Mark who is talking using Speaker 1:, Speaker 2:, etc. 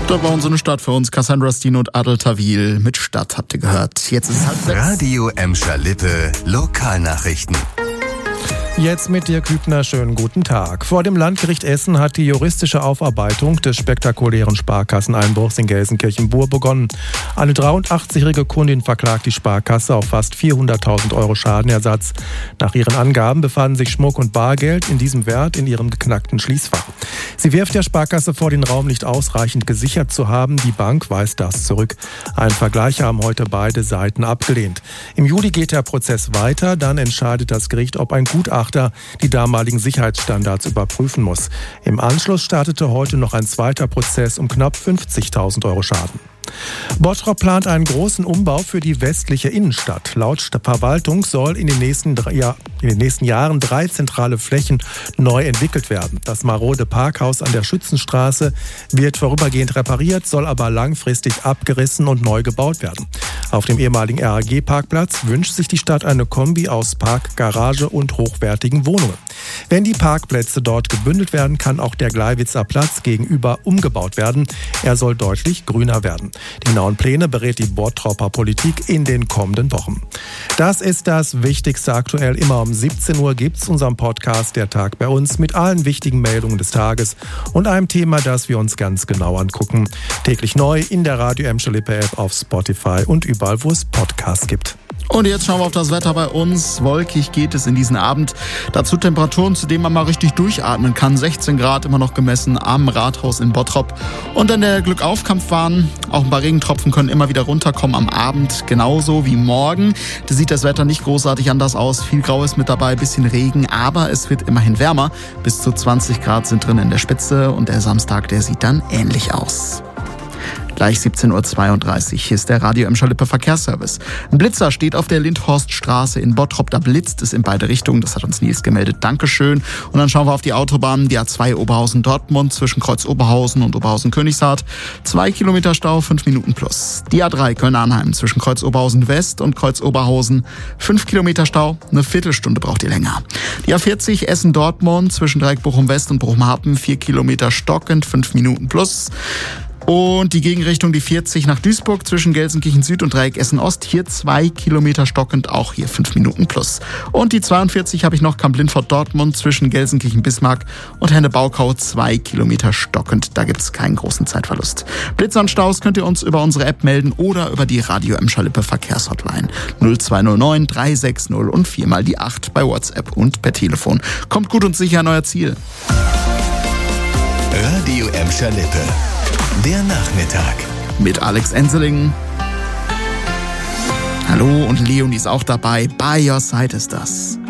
Speaker 1: Da war so eine Stadt für uns. Cassandra Steen und Adel Tawil mit Stadt, habt ihr gehört. Jetzt ist es 5:30.
Speaker 2: Radio Emscher-Lippe, Lokalnachrichten.
Speaker 3: Jetzt mit Dirk Hübner, schönen guten Tag. Vor dem Landgericht Essen hat die juristische Aufarbeitung des spektakulären Sparkasseneinbruchs in Gelsenkirchen-Bur begonnen. Eine 83-jährige Kundin verklagt die Sparkasse auf fast 400.000 € Schadenersatz. Nach ihren Angaben befanden sich Schmuck und Bargeld in diesem Wert in ihrem geknackten Schließfach. Sie wirft der Sparkasse vor, den Raum nicht ausreichend gesichert zu haben. Die Bank weist das zurück. Einen Vergleich haben heute beide Seiten abgelehnt. Im Juli geht der Prozess weiter. Dann entscheidet das Gericht, ob ein Gutachter die damaligen Sicherheitsstandards überprüfen muss. Im Anschluss startete heute noch ein zweiter Prozess um knapp 50.000 € Schaden. Bottrop plant einen großen Umbau für die westliche Innenstadt. Laut Verwaltung soll in den nächsten Jahren 3 zentrale Flächen neu entwickelt werden. Das marode Parkhaus an der Schützenstraße wird vorübergehend repariert, soll aber langfristig abgerissen und neu gebaut werden. Auf dem ehemaligen RAG-Parkplatz wünscht sich die Stadt eine Kombi aus Park, Garage und hochwertigen Wohnungen. Wenn die Parkplätze dort gebündelt werden, kann auch der Gleiwitzer Platz gegenüber umgebaut werden. Er soll deutlich grüner werden. Die genauen Pläne berät die Bottroper Politik in den kommenden Wochen. Das ist das Wichtigste aktuell. Immer um 17 Uhr gibt's unseren Podcast Der Tag bei uns mit allen wichtigen Meldungen des Tages und einem Thema, das wir uns ganz genau angucken. Täglich neu in der Radio Emscher-Lippe App, auf Spotify und überall, wo es Podcasts gibt.
Speaker 1: Und jetzt schauen wir auf das Wetter bei uns. Wolkig geht es in diesen Abend. Dazu Temperaturen, zu denen man mal richtig durchatmen kann. 16 Grad immer noch gemessen am Rathaus in Bottrop. Und dann der Glückauf-Kampfbahn. Auch ein paar Regentropfen können immer wieder runterkommen am Abend. Genauso wie morgen. Da sieht das Wetter nicht großartig anders aus. Viel Grau ist mit dabei, bisschen Regen. Aber es wird immerhin wärmer. Bis zu 20 Grad sind drin in der Spitze. Und der Samstag, der sieht dann ähnlich aus. Gleich 17:32 Uhr. Hier ist der Radio Emscher-Lippe Verkehrsservice. Ein Blitzer steht auf der Lindhorststraße in Bottrop. Da blitzt es in beide Richtungen. Das hat uns Nils gemeldet. Dankeschön. Und dann schauen wir auf die Autobahn. Die A2 Oberhausen-Dortmund zwischen Kreuz Oberhausen und Oberhausen-Königshardt. 2 Kilometer Stau, 5 Minuten plus. Die A3 Köln-Arnheim zwischen Kreuz Oberhausen-West und Kreuz Oberhausen. 5 Kilometer Stau, eine Viertelstunde braucht ihr länger. Die A40 Essen-Dortmund zwischen Dreieck Bochum-West und Bochum-Happen. 4 Kilometer stockend, 5 Minuten plus. Und die Gegenrichtung, die 40 nach Duisburg zwischen Gelsenkirchen Süd und Dreieck Essen Ost. Hier 2 Kilometer stockend, auch hier 5 Minuten plus. Und die 42 habe ich noch, Kamp-Lindfort Dortmund zwischen Gelsenkirchen Bismarck und Henne-Baukau 2 Kilometer stockend. Da gibt es keinen großen Zeitverlust. Blitzer und Staus könnt ihr uns über unsere App melden oder über die Radio Emscher-Lippe Verkehrshotline 0209 360 und 4 die 8 bei WhatsApp und per Telefon. Kommt gut und sicher an euer Ziel.
Speaker 2: Radio Emscher-Lippe. Der Nachmittag.
Speaker 1: Mit Alex Enseling. Hallo, und Leonie ist auch dabei. By your side ist das.